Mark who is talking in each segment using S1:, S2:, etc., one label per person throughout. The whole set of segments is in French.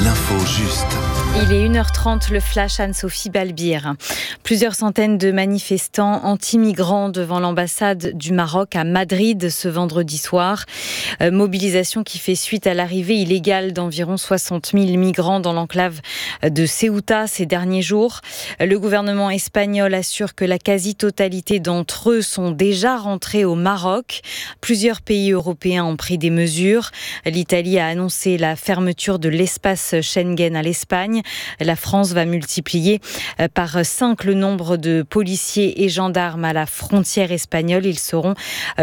S1: l'info juste.
S2: Il est 1h30, le flash Anne-Sophie Balbir. Plusieurs centaines de manifestants anti-migrants devant l'ambassade du Maroc à Madrid ce vendredi soir. Mobilisation qui fait suite à l'arrivée illégale d'environ 60 000 migrants dans l'enclave de Ceuta ces derniers jours. Le gouvernement espagnol assure que la quasi-totalité d'entre eux sont déjà rentrés au Maroc. Plusieurs pays européens ont pris des mesures. L'Italie a annoncé la fermeture de l'espace Schengen à l'Espagne. La France va multiplier par 5 le nombre de policiers et gendarmes à la frontière espagnole. Ils seront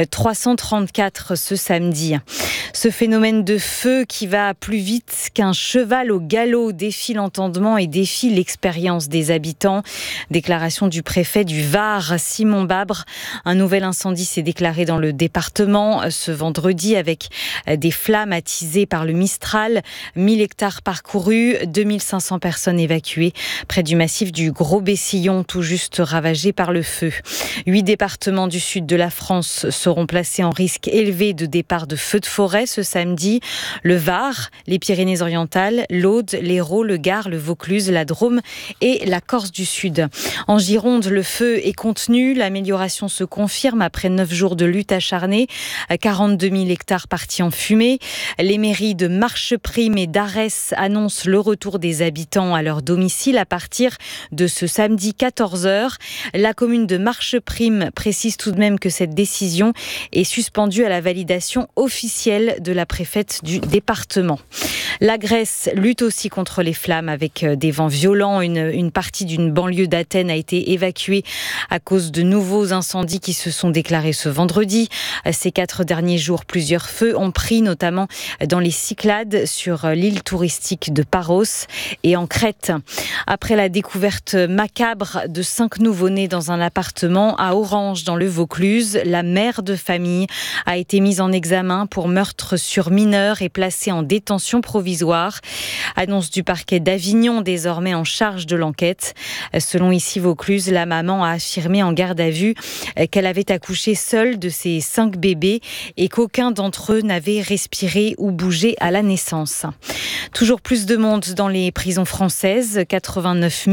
S2: 334 ce samedi. Ce phénomène de feu qui va plus vite qu'un cheval au galop défie l'entendement et défie l'expérience des habitants. Déclaration du préfet du Var, Simon Babre. Un nouvel incendie s'est déclaré dans le département ce vendredi avec des flammes attisées par le Mistral. 1000 hectares parcourus, 2500 personnes évacuées près du massif du Gros-Bessillon, tout juste ravagé par le feu. 8 départements du sud de la France seront placés en risque élevé de départ de feux de forêt ce samedi. Le Var, les Pyrénées-Orientales, l'Aude, l'Hérault, le Gard, le Vaucluse, la Drôme et la Corse du Sud. En Gironde, le feu est contenu. L'amélioration se confirme après 9 jours de lutte acharnée. 42 000 hectares partis en fumée. Les mairies de Marcheprime et d'Arès annoncent le retour des habitants à leur domicile à partir de ce samedi 14h. La commune de Marcheprime précise tout de même que cette décision est suspendue à la validation officielle de la préfète du département. La Grèce lutte aussi contre les flammes avec des vents violents. Une partie d'une banlieue d'Athènes a été évacuée à cause de nouveaux incendies qui se sont déclarés ce vendredi. Ces 4 derniers jours, plusieurs feux ont pris, notamment dans les Cyclades sur l'île touristique de Paros et en Crète. Après la découverte macabre de 5 nouveau-nés dans un appartement à Orange dans le Vaucluse, la mère de famille a été mise en examen pour meurtre sur mineur et placée en détention provisoire. Annonce du parquet d'Avignon désormais en charge de l'enquête. Selon Ici Vaucluse, la maman a affirmé en garde à vue qu'elle avait accouché seule de ses 5 bébés et qu'aucun d'entre eux n'avait respiré ou bougé à la naissance. Toujours plus de monde dans les prisons françaises. 89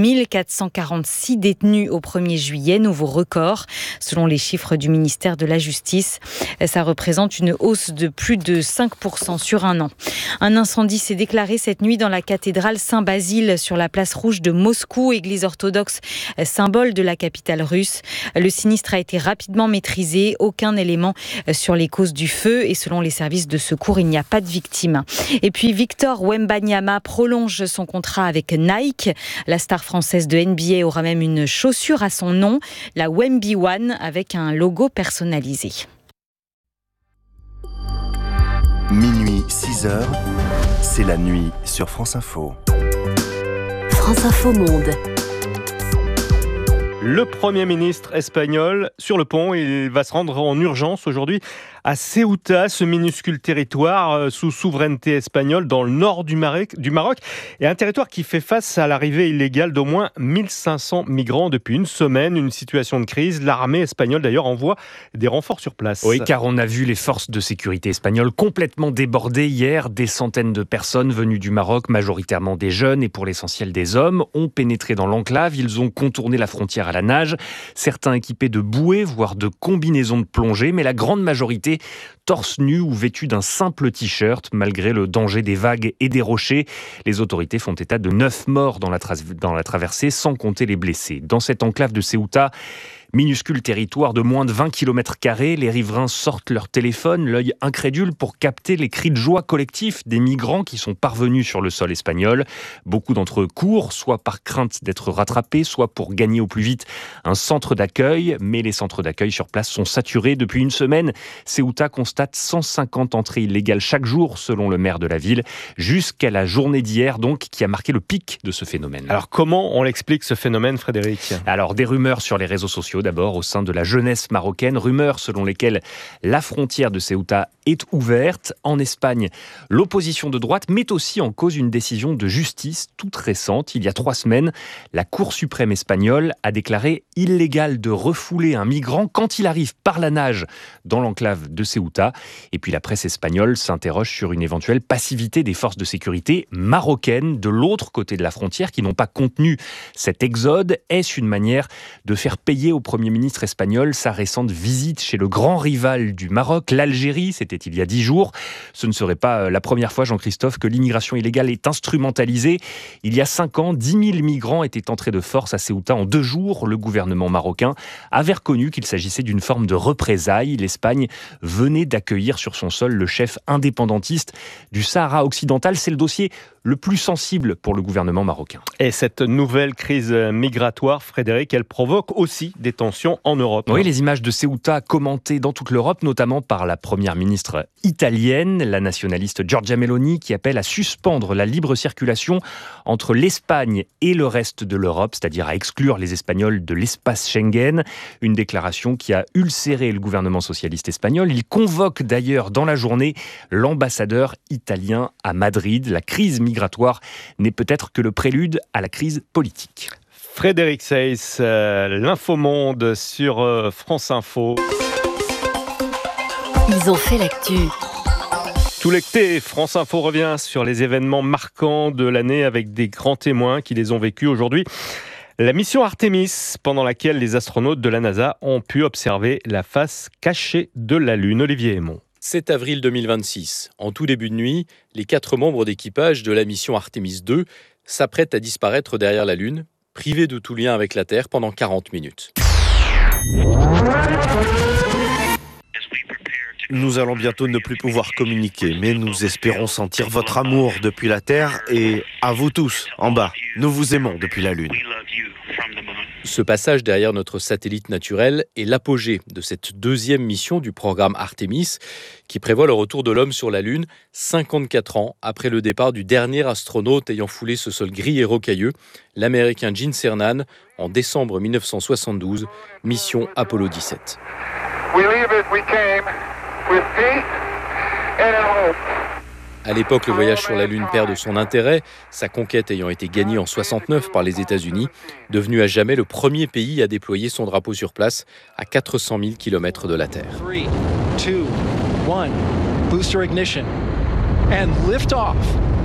S2: 446 détenus au 1er juillet, nouveau record, selon les chiffres du ministère de la Justice. Ça représente une hausse de plus de 5% sur un an. Un incendie s'est déclaré cette nuit dans la cathédrale Saint-Basile sur la place rouge de Moscou, église orthodoxe symbole de la capitale russe. Le sinistre a été rapidement maîtrisé, aucun élément sur les causes du feu et selon les services de secours, il n'y a pas de victimes. Et puis Victor Wembanyama prolonge son contrat avec Nike. La star française de NBA aura même une chaussure à son nom, la Wemby One, avec un logo personnalisé.
S1: Minuit 6h, c'est la nuit sur France Info.
S3: France Info Monde.
S4: Le Premier ministre espagnol sur le pont, il va se rendre en urgence aujourd'hui à Ceuta, ce minuscule territoire sous souveraineté espagnole dans le nord du Maroc, et un territoire qui fait face à l'arrivée illégale d'au moins 1500 migrants depuis une semaine, une situation de crise. L'armée espagnole d'ailleurs envoie des renforts sur place.
S5: Oui, car on a vu les forces de sécurité espagnoles complètement débordées hier. Des centaines de personnes venues du Maroc, majoritairement des jeunes et pour l'essentiel des hommes, ont pénétré dans l'enclave. Ils ont contourné la frontière à la nage, certains équipés de bouées, voire de combinaisons de plongée, mais la grande majorité torse nu ou vêtus d'un simple t-shirt, malgré le danger des vagues et des rochers. Les autorités font état de 9 morts dans la traversée, sans compter les blessés. Dans cette enclave de Ceuta, minuscule territoire de moins de 20 km², les riverains sortent leur téléphone, l'œil incrédule pour capter les cris de joie collectifs des migrants qui sont parvenus sur le sol espagnol. Beaucoup d'entre eux courent, soit par crainte d'être rattrapés, soit pour gagner au plus vite un centre d'accueil. Mais les centres d'accueil sur place sont saturés depuis une semaine. Ceuta constate 150 entrées illégales chaque jour, selon le maire de la ville, jusqu'à la journée d'hier, donc, qui a marqué le pic de ce phénomène.
S4: Alors comment on l'explique ce phénomène, Frédéric ?
S5: Alors des rumeurs sur les réseaux sociaux, d'abord au sein de la jeunesse marocaine. Rumeurs selon lesquelles la frontière de Ceuta est ouverte. En Espagne, l'opposition de droite met aussi en cause une décision de justice toute récente. Il y a 3 semaines, la Cour suprême espagnole a déclaré illégal de refouler un migrant quand il arrive par la nage dans l'enclave de Ceuta. Et puis la presse espagnole s'interroge sur une éventuelle passivité des forces de sécurité marocaines de l'autre côté de la frontière qui n'ont pas contenu cet exode. Est-ce une manière de faire payer au Premier ministre espagnol sa récente visite chez le grand rival du Maroc, l'Algérie? C'était il y a 10 jours. Ce ne serait pas la première fois, Jean-Christophe, que l'immigration illégale est instrumentalisée. Il y a 5 ans, 10 000 migrants étaient entrés de force à Ceuta en 2 jours. Le gouvernement marocain avait reconnu qu'il s'agissait d'une forme de représailles. L'Espagne venait d'accueillir sur son sol le chef indépendantiste du Sahara occidental. C'est le dossier le plus sensible pour le gouvernement marocain.
S4: Et cette nouvelle crise migratoire, Frédéric, elle provoque aussi des tensions en Europe.
S5: Oui, les images de Ceuta commentées dans toute l'Europe, notamment par la première ministre italienne, la nationaliste Giorgia Meloni, qui appelle à suspendre la libre circulation entre l'Espagne et le reste de l'Europe, c'est-à-dire à exclure les Espagnols de l'espace Schengen. Une déclaration qui a ulcéré le gouvernement socialiste espagnol. Il convoque d'ailleurs dans la journée l'ambassadeur italien à Madrid. La crise migratoire n'est peut-être que le prélude à la crise politique.
S4: Frédéric Seyss, l'Infomonde sur France Info.
S3: Ils ont fait l'actu.
S4: Tout l'été, France Info revient sur les événements marquants de l'année avec des grands témoins qui les ont vécus aujourd'hui. La mission Artemis, pendant laquelle les astronautes de la NASA ont pu observer la face cachée de la Lune. Olivier Hémon.
S6: 7 avril 2026. En tout début de nuit, les 4 membres d'équipage de la mission Artemis 2 s'apprêtent à disparaître derrière la Lune, privés de tout lien avec la Terre pendant 40 minutes.
S7: Nous allons bientôt ne plus pouvoir communiquer, mais nous espérons sentir votre amour depuis la Terre et à vous tous, en bas. Nous vous aimons depuis la Lune.
S6: Ce passage derrière notre satellite naturel est l'apogée de cette 2e mission du programme Artemis, qui prévoit le retour de l'homme sur la Lune 54 ans après le départ du dernier astronaute ayant foulé ce sol gris et rocailleux, l'Américain Gene Cernan, en décembre 1972, mission Apollo 17. À l'époque, le voyage sur la Lune perd de son intérêt, sa conquête ayant été gagnée en 69 par les États-Unis, devenu à jamais le premier pays à déployer son drapeau sur place à 400 000 km de la Terre.
S8: 3, 2, 1, booster ignition, and lift off.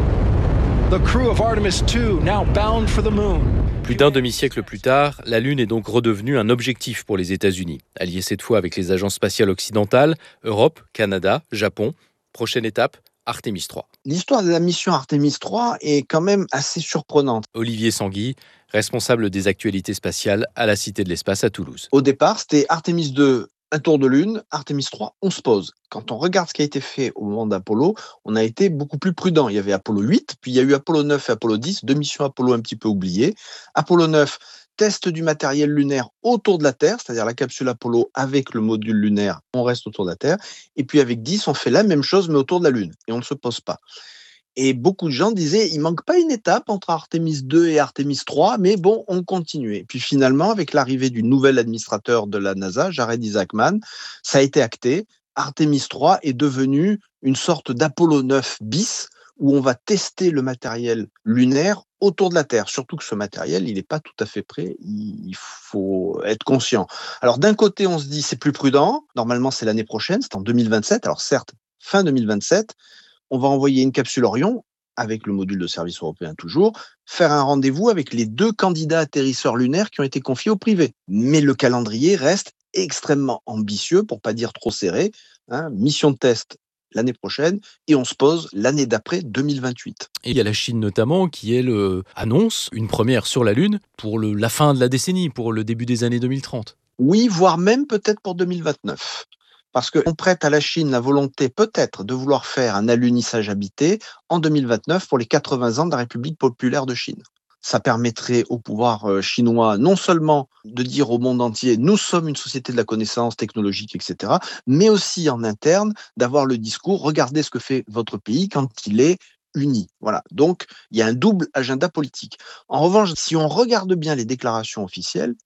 S8: The crew of Artemis II now bound for the moon.
S6: Plus d'un demi-siècle plus tard, la Lune est donc redevenue un objectif pour les États-Unis, alliés cette fois avec les agences spatiales occidentales, Europe, Canada, Japon. Prochaine étape, Artemis 3.
S9: L'histoire de la mission Artemis 3 est quand même assez surprenante.
S6: Olivier Sanguy, responsable des actualités spatiales à la Cité de l'Espace à Toulouse.
S9: Au départ, c'était Artemis 2, un tour de Lune. Artemis 3, on se pose. Quand on regarde ce qui a été fait au moment d'Apollo, on a été beaucoup plus prudent. Il y avait Apollo 8, puis il y a eu Apollo 9 et Apollo 10, 2 missions Apollo un petit peu oubliées. Apollo 9, test du matériel lunaire autour de la Terre, c'est-à-dire la capsule Apollo avec le module lunaire, on reste autour de la Terre. Et puis avec 10, on fait la même chose mais autour de la Lune et on ne se pose pas. Et beaucoup de gens disaient, il manque pas une étape entre Artemis 2 et Artemis 3, mais bon, on continuait. Puis finalement, avec l'arrivée du nouvel administrateur de la NASA, Jared Isaacman, ça a été acté. Artemis 3 est devenu une sorte d'Apollo 9 bis, où on va tester le matériel lunaire autour de la Terre. Surtout que ce matériel, il n'est pas tout à fait prêt, il faut être conscient. Alors d'un côté, on se dit, c'est plus prudent, normalement c'est l'année prochaine, c'est en 2027, alors certes, fin 2027, on va envoyer une capsule Orion, avec le module de service européen toujours, faire un rendez-vous avec les 2 candidats atterrisseurs lunaires qui ont été confiés au privé. Mais le calendrier reste extrêmement ambitieux, pour pas dire trop serré, mission de test l'année prochaine, et on se pose l'année d'après, 2028.
S6: Et il y a la Chine notamment qui, elle, annonce une première sur la Lune pour la fin de la décennie, pour le début des années 2030.
S9: Oui, voire même peut-être pour 2029. Parce qu'on prête à la Chine la volonté peut-être de vouloir faire un alunissage habité en 2029 pour les 80 ans de la République populaire de Chine. Ça permettrait au pouvoir chinois non seulement de dire au monde entier « nous sommes une société de la connaissance technologique, etc. », mais aussi en interne d'avoir le discours « regardez ce que fait votre pays quand il est uni ». Voilà. Donc, il y a un double agenda politique. En revanche, si on regarde bien les déclarations officielles,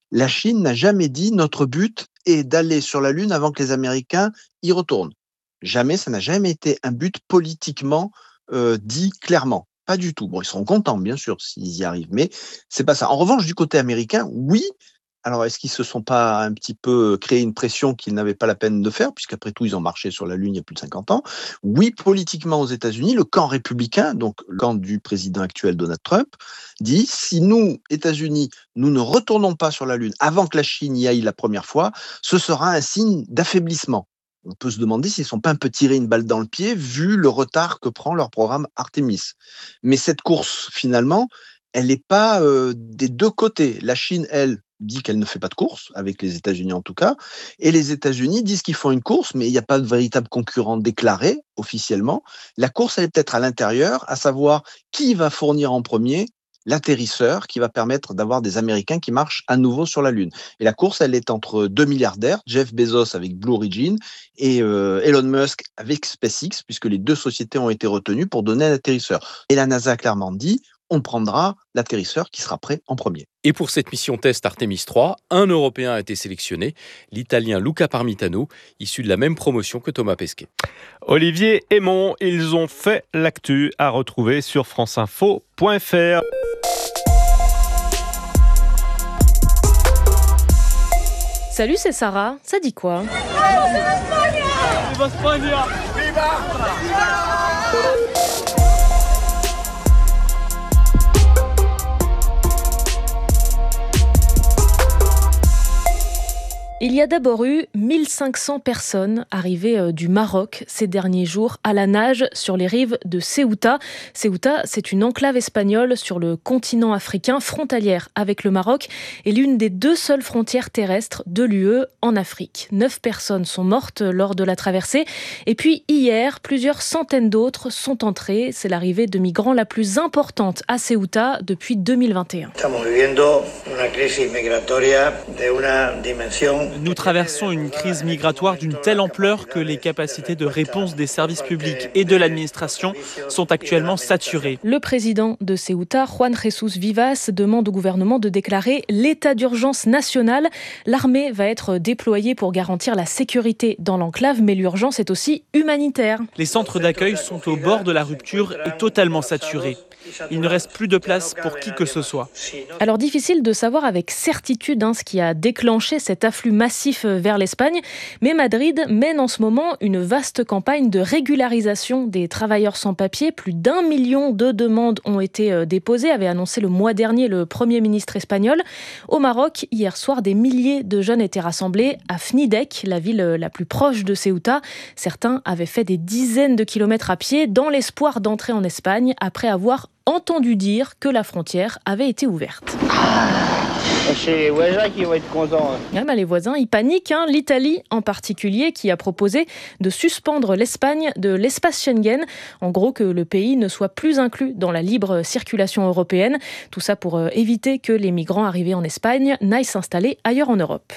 S9: La Chine n'a jamais dit notre but est d'aller sur la Lune avant que les Américains y retournent. Jamais, ça n'a jamais été un but politiquement dit clairement. Pas du tout. Bon, ils seront contents, bien sûr, s'ils y arrivent, mais c'est pas ça. En revanche, du côté américain, oui. Alors, est-ce qu'ils se sont pas un petit peu créé une pression qu'ils n'avaient pas la peine de faire, puisqu'après tout, ils ont marché sur la Lune il y a plus de 50 ans? Oui, politiquement aux États-Unis, le camp républicain, donc le camp du président actuel Donald Trump, dit si nous, États-Unis, nous ne retournons pas sur la Lune avant que la Chine y aille la première fois, ce sera un signe d'affaiblissement. On peut se demander s'ils ne sont pas un peu tirés une balle dans le pied, vu le retard que prend leur programme Artemis. Mais cette course, finalement, elle n'est pas des deux côtés. La Chine, elle, dit qu'elle ne fait pas de course, avec les États-Unis en tout cas, et les États-Unis disent qu'ils font une course, mais il n'y a pas de véritable concurrent déclaré officiellement. La course, elle est peut-être à l'intérieur, à savoir qui va fournir en premier l'atterrisseur qui va permettre d'avoir des Américains qui marchent à nouveau sur la Lune. Et la course, elle est entre deux milliardaires, Jeff Bezos avec Blue Origin et Elon Musk avec SpaceX, puisque les deux sociétés ont été retenues pour donner un atterrisseur. Et la NASA a clairement dit, on prendra l'atterrisseur qui sera prêt en premier.
S6: Et pour cette mission test Artemis 3, un Européen a été sélectionné, l'Italien Luca Parmitano, issu de la même promotion que Thomas Pesquet.
S4: Olivier Aymon, ils ont fait l'actu à retrouver sur franceinfo.fr.
S10: Salut, c'est Sarah. Ça dit quoi ? Il y a d'abord eu 1500 personnes arrivées du Maroc ces derniers jours à la nage sur les rives de Ceuta. Ceuta, c'est une enclave espagnole sur le continent africain, frontalière avec le Maroc et l'une des deux seules frontières terrestres de l'UE en Afrique. 9 personnes sont mortes lors de la traversée. Et puis hier, plusieurs centaines d'autres sont entrées. C'est l'arrivée de migrants la plus importante à Ceuta depuis 2021.
S11: Nous traversons une crise migratoire d'une telle ampleur que les capacités de réponse des services publics et de l'administration sont actuellement saturées.
S10: Le président de Ceuta, Juan Jesús Vivas, demande au gouvernement de déclarer l'état d'urgence national. L'armée va être déployée pour garantir la sécurité dans l'enclave, mais l'urgence est aussi humanitaire.
S11: Les centres d'accueil sont au bord de la rupture et totalement saturés. Il ne reste plus de place pour qui que ce soit.
S10: Alors difficile de savoir avec certitude ce qui a déclenché cet afflux massif vers l'Espagne, mais Madrid mène en ce moment une vaste campagne de régularisation des travailleurs sans papier. Plus d'1 million de demandes ont été déposées, avait annoncé le mois dernier le Premier ministre espagnol. Au Maroc, hier soir, des milliers de jeunes étaient rassemblés à Fnidek, la ville la plus proche de Ceuta. Certains avaient fait des dizaines de kilomètres à pied dans l'espoir d'entrer en Espagne après avoir entendu dire que la frontière avait été ouverte.
S12: Chez les voisins qui vont être contents.
S10: Les voisins, ils paniquent. L'Italie en particulier qui a proposé de suspendre l'Espagne de l'espace Schengen. En gros, que le pays ne soit plus inclus dans la libre circulation européenne. Tout ça pour éviter que les migrants arrivés en Espagne n'aillent s'installer ailleurs en Europe.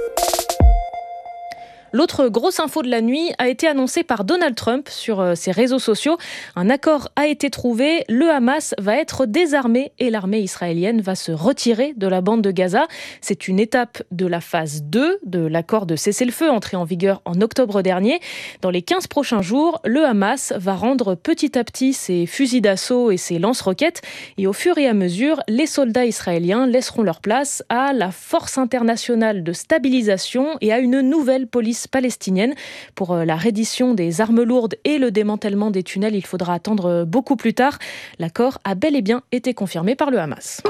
S10: L'autre grosse info de la nuit a été annoncée par Donald Trump sur ses réseaux sociaux. Un accord a été trouvé, le Hamas va être désarmé et l'armée israélienne va se retirer de la bande de Gaza. C'est une étape de la phase 2 de l'accord de cessez-le-feu entré en vigueur en octobre dernier. Dans les 15 prochains jours, le Hamas va rendre petit à petit ses fusils d'assaut et ses lance-roquettes. Et au fur et à mesure, les soldats israéliens laisseront leur place à la force internationale de stabilisation et à une nouvelle police palestinienne. Pour la reddition des armes lourdes et le démantèlement des tunnels, il faudra attendre beaucoup plus tard. L'accord a bel et bien été confirmé par le Hamas.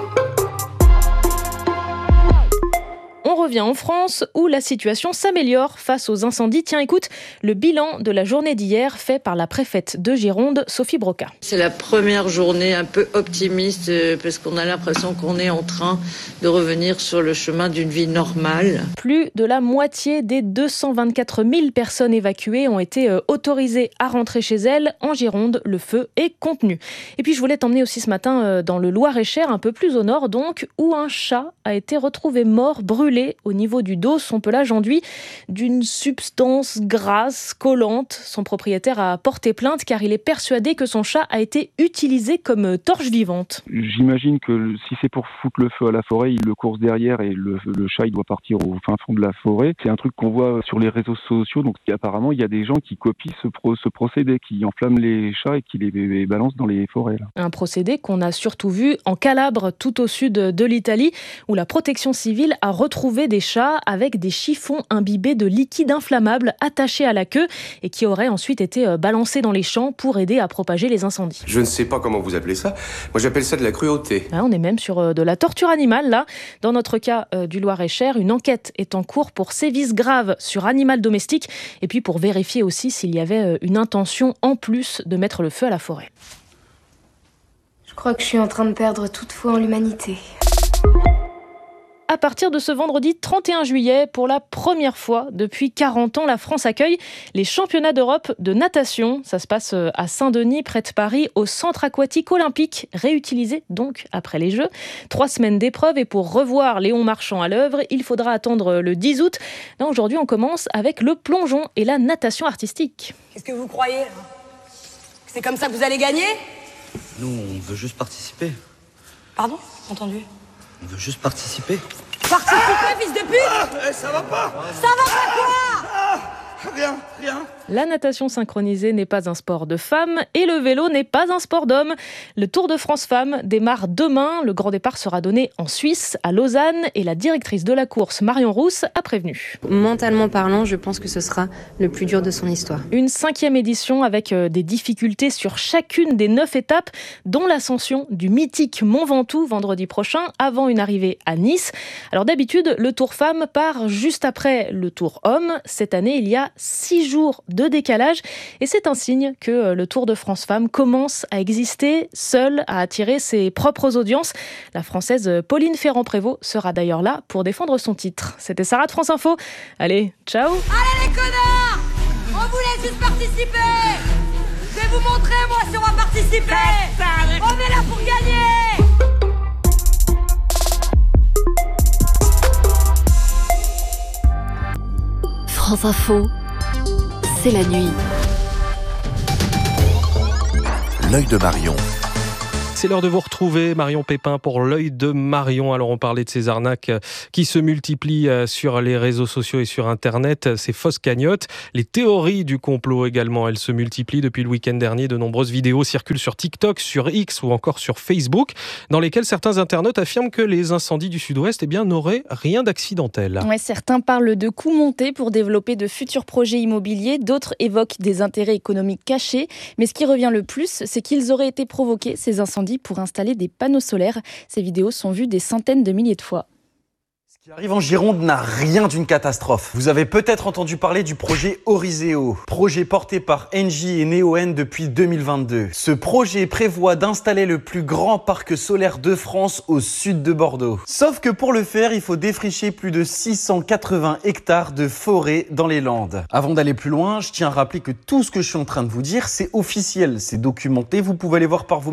S10: On revient en France où la situation s'améliore face aux incendies. Tiens, écoute, le bilan de la journée d'hier fait par la préfète de Gironde, Sophie Broca.
S13: C'est la première journée un peu optimiste parce qu'on a l'impression qu'on est en train de revenir sur le chemin d'une vie normale.
S10: Plus de la moitié des 224 000 personnes évacuées ont été autorisées à rentrer chez elles. En Gironde, le feu est contenu. Et puis je voulais t'emmener aussi ce matin dans le Loir-et-Cher, un peu plus au nord donc, où un chat a été retrouvé mort, brûlé brûlé au niveau du dos, son pelage enduit d'une substance grasse, collante. Son propriétaire a porté plainte car il est persuadé que son chat a été utilisé comme torche vivante.
S14: J'imagine que si c'est pour foutre le feu à la forêt, il le course derrière et le chat il doit partir au fin fond de la forêt. C'est un truc qu'on voit sur les réseaux sociaux, donc apparemment il y a des gens qui copient ce procédé, qui enflamment les chats et qui les balancent dans les forêts. Là.
S10: Un procédé qu'on a surtout vu en Calabre, tout au sud de l'Italie, où la protection civile a retrouvé des chats avec des chiffons imbibés de liquide inflammable attachés à la queue et qui auraient ensuite été balancés dans les champs pour aider à propager les incendies.
S15: Je ne sais pas comment vous appelez ça. Moi j'appelle ça de la cruauté.
S10: On est même sur de la torture animale là. Dans notre cas du Loir-et-Cher, une enquête est en cours pour sévices graves sur animal domestique et puis pour vérifier aussi s'il y avait une intention en plus de mettre le feu à la forêt.
S16: Je crois que je suis en train de perdre toute foi en l'humanité.
S10: À partir de ce vendredi 31 juillet, pour la première fois depuis 40 ans, la France accueille les championnats d'Europe de natation. Ça se passe à Saint-Denis, près de Paris, au centre aquatique olympique, réutilisé donc après les Jeux. 3 semaines d'épreuves et pour revoir Léon Marchand à l'œuvre, il faudra attendre le 10 août. Là, aujourd'hui, on commence avec le plongeon et la natation artistique.
S17: Qu'est-ce que vous croyez ? C'est comme ça que vous allez gagner ?
S18: Nous, on veut juste participer.
S17: Pardon ? Entendu ?
S18: On veut juste participer.
S17: Participer, fils de pute !
S15: Ça va pas !
S17: Ça va pas quoi ?
S15: Rien.
S10: La natation synchronisée n'est pas un sport de femmes et le vélo n'est pas un sport d'hommes. Le Tour de France Femmes démarre demain. Le grand départ sera donné en Suisse, à Lausanne, et la directrice de la course, Marion Rousse, a prévenu.
S19: Mentalement parlant, je pense que ce sera le plus dur de son histoire.
S10: Une 5e édition avec des difficultés sur chacune des 9 étapes, dont l'ascension du mythique Mont Ventoux vendredi prochain, avant une arrivée à Nice. Alors d'habitude, le Tour Femmes part juste après le Tour Hommes. Cette année, il y a 6 jours de décalage et c'est un signe que le Tour de France Femmes commence à exister seul, à attirer ses propres audiences. La Française Pauline Ferrand-Prévot sera d'ailleurs là pour défendre son titre. C'était Sarah de France Info. Allez, ciao.
S17: Allez les connards, on vous laisse juste participer. Je vais vous montrer moi si on va participer. On est là pour gagner.
S3: France Info, c'est la nuit.
S1: L'œil de Marion.
S20: C'est l'heure de vous retrouver, Marion Pépin, pour l'œil de Marion. Alors, on parlait de ces arnaques qui se multiplient sur les réseaux sociaux et sur Internet, ces fausses cagnottes. Les théories du complot également, elles se multiplient. Depuis le week-end dernier, de nombreuses vidéos circulent sur TikTok, sur X ou encore sur Facebook, dans lesquelles certains internautes affirment que les incendies du Sud-Ouest n'auraient rien d'accidentel.
S21: Ouais, certains parlent de coûts montés pour développer de futurs projets immobiliers. D'autres évoquent des intérêts économiques cachés. Mais ce qui revient le plus, c'est qu'ils auraient été provoqués, ces incendies, pour installer des panneaux solaires. Ces vidéos sont vues des centaines de milliers de fois.
S22: Ce qui arrive en Gironde n'a rien d'une catastrophe. Vous avez peut-être entendu parler du projet Oriseo, projet porté par Engie et Neoen depuis 2022. Ce projet prévoit d'installer le plus grand parc solaire de France au sud de Bordeaux. Sauf que pour le faire, il faut défricher plus de 680 hectares de forêt dans les Landes. Avant d'aller plus loin, je tiens à rappeler que tout ce que je suis en train de vous dire, c'est officiel, c'est documenté, vous pouvez aller voir par vous